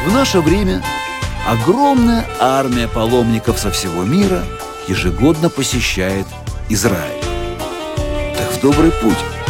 В наше время огромная армия паломников со всего мира ежегодно посещает Израиль. Так в добрый путь